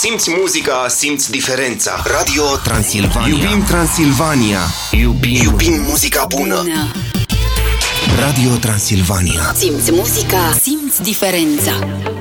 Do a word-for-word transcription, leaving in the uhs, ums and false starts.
Simți muzica, simți diferența. Radio Transilvania. Iubim Transilvania. Iubim, Iubim muzica bună. Radio Transilvania. Simți muzica, simți diferența.